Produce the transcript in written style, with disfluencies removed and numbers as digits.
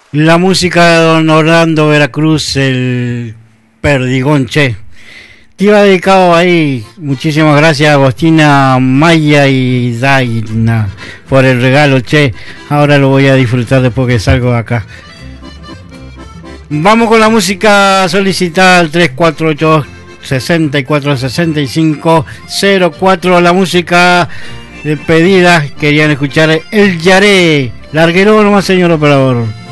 La música de don Orlando Veracruz, el Perdigón, che. Te iba dedicado ahí. Muchísimas gracias Agostina, Maya y Daina por el regalo, che. Ahora lo voy a disfrutar después que salgo de acá. Vamos con la música solicitada al 348 64 65 04. La música de pedida, querían escuchar El Yaré. Larguero nomás, señor operador.